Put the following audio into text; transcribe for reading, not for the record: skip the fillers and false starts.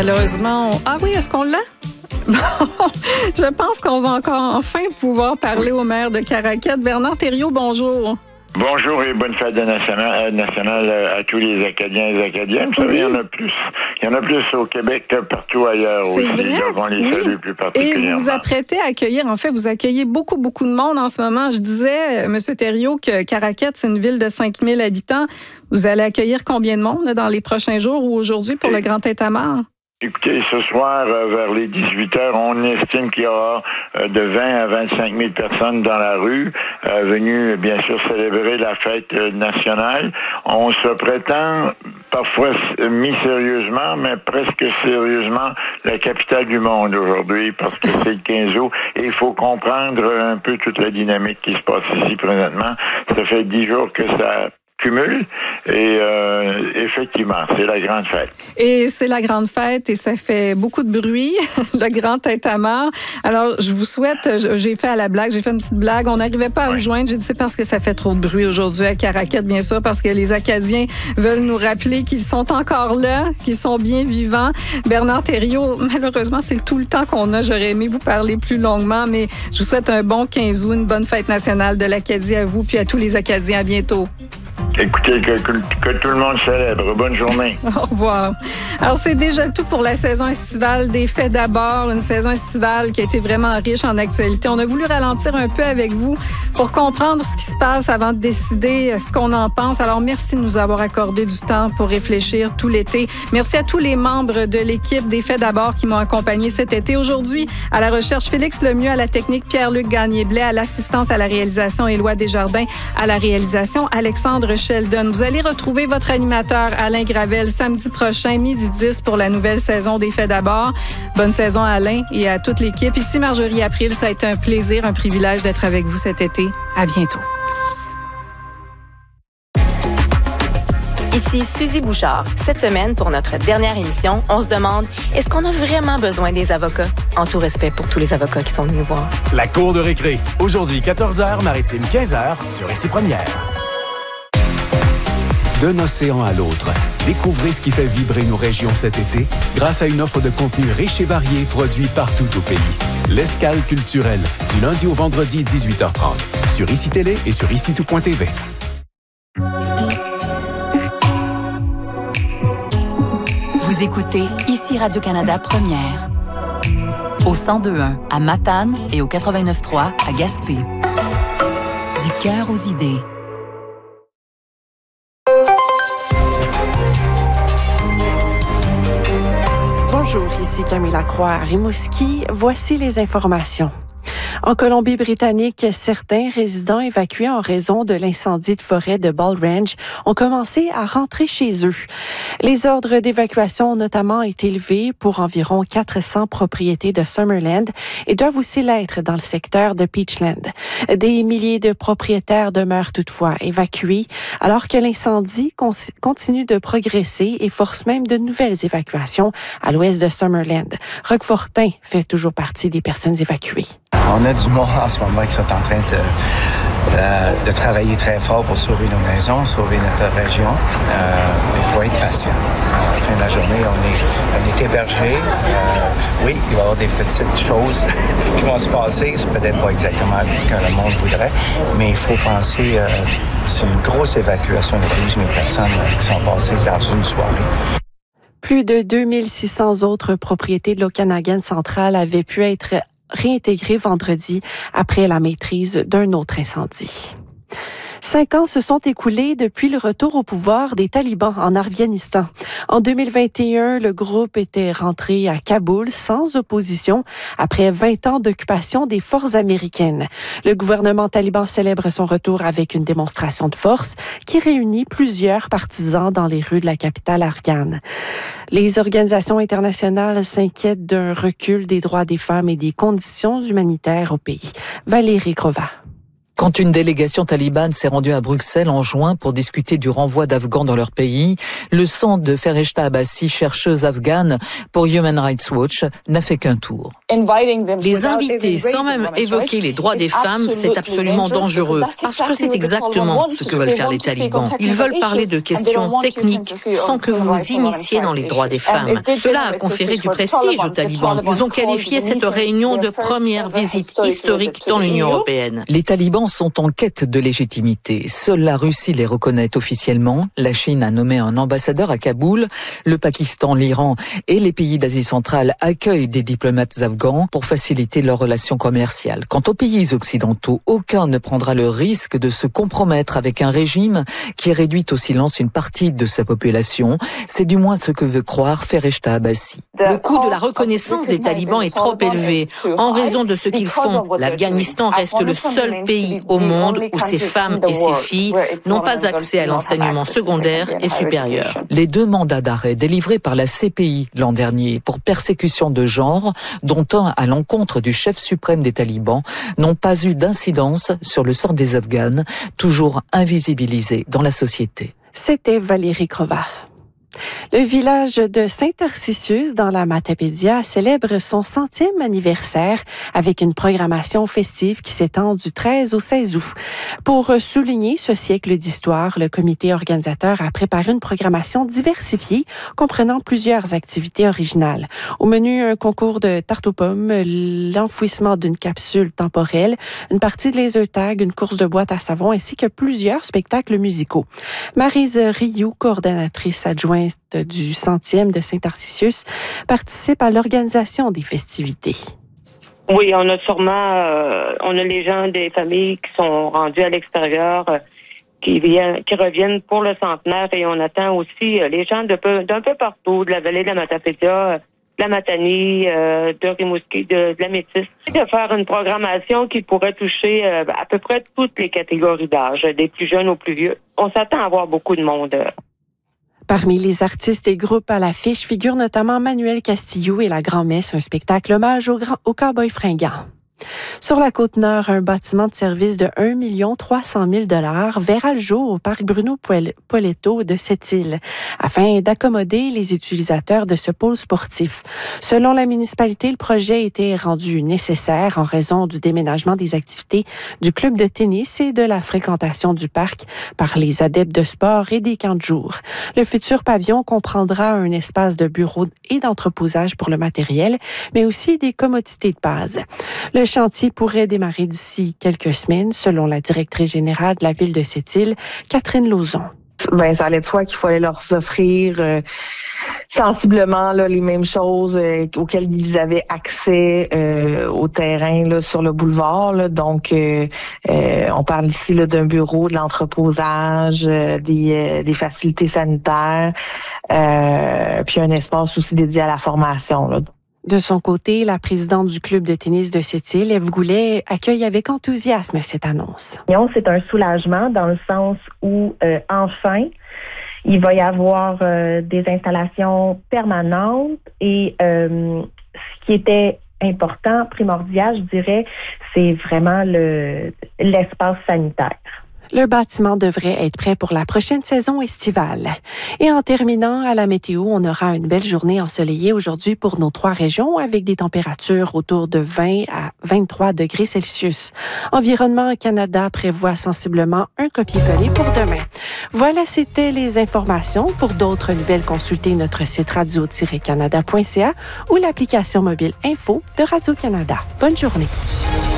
Malheureusement, Ah oui, est-ce qu'on l'a? Je pense qu'on va encore enfin pouvoir parler au maire de Caraquette. Bernard Thériault, bonjour. Bonjour et bonne fête nationale à tous les Acadiens et les Acadiennes. Vous savez, il y en a plus. Il y en a plus au Québec que partout ailleurs aussi. Vrai? Donc, on les salue plus particulièrement. Et vous vous apprêtez à accueillir, en fait, vous accueillez beaucoup de monde en ce moment. Je disais, M. Thériault, que Caraquette, c'est une ville de 5000 habitants. Vous allez accueillir combien de monde dans les prochains jours ou aujourd'hui pour le Grand Tintamarre? Écoutez, ce soir, vers les 18 heures, on estime qu'il y aura de 20 à 25 000 personnes dans la rue, venues, bien sûr, célébrer la fête nationale. On se prétend, parfois mi-sérieusement, mais presque sérieusement, la capitale du monde aujourd'hui, parce que c'est le 15 août, et il faut comprendre un peu toute la dynamique qui se passe ici présentement. Ça fait 10 jours que ça cumule et effectivement, c'est la grande fête. Et c'est la grande fête et ça fait beaucoup de bruit, le Grand Tintamarre. Alors, je vous souhaite, j'ai fait une petite blague, on n'arrivait pas à vous joindre, j'ai dit c'est parce que ça fait trop de bruit aujourd'hui à Caraquette, bien sûr, parce que les Acadiens veulent nous rappeler qu'ils sont encore là, qu'ils sont bien vivants. Bernard Thériault, malheureusement, c'est tout le temps qu'on a. J'aurais aimé vous parler plus longuement, mais je vous souhaite un bon 15 août, une bonne fête nationale de l'Acadie à vous, puis à tous les Acadiens. À bientôt. Écoutez, que tout le monde célèbre. Bonne journée. Au revoir. Alors, c'est déjà tout pour la saison estivale des Faits d'abord, une saison estivale qui a été vraiment riche en actualité. On a voulu ralentir un peu avec vous pour comprendre ce qui se passe avant de décider ce qu'on en pense. Alors, merci de nous avoir accordé du temps pour réfléchir tout l'été. Merci à tous les membres de l'équipe des Faits d'abord qui m'ont accompagné cet été. Aujourd'hui, à la recherche, Félix Lemieux, à la technique, Pierre-Luc Gagné-Blais, à l'assistance à la réalisation, Éloi Desjardins, à la réalisation, Alexandre Sheldon. Vous allez retrouver votre animateur Alain Gravel samedi prochain, 12h10 pour la nouvelle saison des Faits d'abord. Bonne saison à Alain et à toute l'équipe. Ici Marjorie April, ça a été un plaisir, un privilège d'être avec vous cet été. À bientôt. Ici Suzy Bouchard. Cette semaine, pour notre dernière émission, on se demande, est-ce qu'on a vraiment besoin des avocats? En tout respect pour tous les avocats qui sont venus nous voir. La Cour de récré. Aujourd'hui, 14h, Maritime 15h, sur Ici Première. D'un océan à l'autre, découvrez ce qui fait vibrer nos régions cet été grâce à une offre de contenu riche et varié produit partout au pays. L'Escale culturelle, du lundi au vendredi 18h30, sur ICI Télé et sur ICI-tout.tv. Vous écoutez ICI Radio-Canada Première. Au 102.1 à Matane et au 89.3 à Gaspé. Du cœur aux idées. Bonjour, ici Camille Lacroix à Rimouski. Voici les informations. En Colombie-Britannique, certains résidents évacués en raison de l'incendie de forêt de Ball Range ont commencé à rentrer chez eux. Les ordres d'évacuation ont notamment été élevés pour environ 400 propriétés de Summerland et doivent aussi l'être dans le secteur de Peachland. Des milliers de propriétaires demeurent toutefois évacués alors que l'incendie continue de progresser et force même de nouvelles évacuations à l'ouest de Summerland. Roquefortin fait toujours partie des personnes évacuées. On a du monde en ce moment qui sont en train de travailler très fort pour sauver nos maisons, sauver notre région. Il faut être patient. À la fin de la journée, on est hébergés. Oui, il va y avoir des petites choses qui vont se passer. C'est peut-être pas exactement ce que le monde voudrait, mais il faut penser, c'est une grosse évacuation de 12 000 personnes qui sont passées dans une soirée. Plus de 2600 autres propriétés de l'Okanagan central avaient pu être réintégré vendredi après la maîtrise d'un autre incendie. 5 ans se sont écoulés depuis le retour au pouvoir des talibans en Afghanistan. En 2021, le groupe était rentré à Kaboul sans opposition après 20 ans d'occupation des forces américaines. Le gouvernement taliban célèbre son retour avec une démonstration de force qui réunit plusieurs partisans dans les rues de la capitale afghane. Les organisations internationales s'inquiètent d'un recul des droits des femmes et des conditions humanitaires au pays. Valérie Grova. Quand une délégation talibane s'est rendue à Bruxelles en juin pour discuter du renvoi d'Afghans dans leur pays, le centre de Fereshta Abbasi, chercheuse afghane pour Human Rights Watch, n'a fait qu'un tour. Les inviter sans même évoquer les droits des femmes, c'est absolument dangereux, parce que c'est exactement ce que veulent faire les talibans. Ils veulent parler de questions techniques sans que vous vous immisciez dans les droits des femmes. Cela a conféré du prestige aux talibans. Ils ont qualifié cette réunion de première visite historique dans l'Union européenne. Les talibans sont en quête de légitimité. Seule la Russie les reconnaît officiellement. La Chine a nommé un ambassadeur à Kaboul. Le Pakistan, l'Iran et les pays d'Asie centrale accueillent des diplomates afghans pour faciliter leurs relations commerciales. Quant aux pays occidentaux, aucun ne prendra le risque de se compromettre avec un régime qui réduit au silence une partie de sa population. C'est du moins ce que veut croire Fereshta Abbasi. Le coût de la reconnaissance des talibans est trop élevé. En raison de ce qu'ils font, l'Afghanistan reste le seul pays au monde où ces femmes et ces filles n'ont pas accès à l'enseignement secondaire et supérieur. Les 2 mandats d'arrêt délivrés par la CPI l'an dernier pour persécution de genre, dont un à l'encontre du chef suprême des talibans, n'ont pas eu d'incidence sur le sort des Afghanes, toujours invisibilisés dans la société. C'était Valérie Crova. Le village de Saint-Tarcisius dans la Matapédia célèbre son 100e anniversaire avec une programmation festive qui s'étend du 13 au 16 août. Pour souligner ce siècle d'histoire, le comité organisateur a préparé une programmation diversifiée comprenant plusieurs activités originales. Au menu, un concours de tarte aux pommes, l'enfouissement d'une capsule temporelle, une partie de laser tag, une course de boîte à savon ainsi que plusieurs spectacles musicaux. Maryse Rioux, coordonnatrice adjointe du 100e de Saint-Tarcisius, participe à l'organisation des festivités. Oui, on a sûrement, on a les gens des familles qui sont rendus à l'extérieur, qui reviennent pour le centenaire, et on attend aussi les gens d'un peu partout, de la vallée de la Matapédia, de la Matanie, de Rimouski, de la Métis, de faire une programmation qui pourrait toucher à peu près toutes les catégories d'âge, des plus jeunes aux plus vieux. On s'attend à avoir beaucoup de monde. Parmi les artistes et groupes à l'affiche figurent notamment Manuel Castillo et La Grand-Messe, un spectacle hommage au cowboy fringant. Sur la Côte-Nord, un bâtiment de service de 1 300 000 $ verra le jour au parc Bruno Poletto de Sept-Îles afin d'accommoder les utilisateurs de ce pôle sportif. Selon la municipalité, le projet était rendu nécessaire en raison du déménagement des activités du club de tennis et de la fréquentation du parc par les adeptes de sport et des camps de jour. Le futur pavillon comprendra un espace de bureau et d'entreposage pour le matériel, mais aussi des commodités de base. Le chantier pourrait démarrer d'ici quelques semaines, selon la directrice générale de la ville de Sept-Îles, Catherine Lauzon. Ben, ça allait de soi qu'il fallait leur offrir sensiblement là, les mêmes choses auxquelles ils avaient accès au terrain là, sur le boulevard. Là. Donc, on parle ici là, d'un bureau, de l'entreposage, des facilités sanitaires, puis un espace aussi dédié à la formation. Là. De son côté, la présidente du club de tennis de Sept-Îles, Ève Goulet, accueille avec enthousiasme cette annonce. C'est un soulagement dans le sens où, enfin, il va y avoir des installations permanentes et ce qui était important, primordial, je dirais, c'est vraiment l'espace sanitaire. Le bâtiment devrait être prêt pour la prochaine saison estivale. Et en terminant, à la météo, on aura une belle journée ensoleillée aujourd'hui pour nos 3 régions avec des températures autour de 20 à 23 degrés Celsius. Environnement Canada prévoit sensiblement un copier-coller pour demain. Voilà, c'était les informations. Pour d'autres nouvelles, consultez notre site radio-canada.ca ou l'application mobile Info de Radio-Canada. Bonne journée.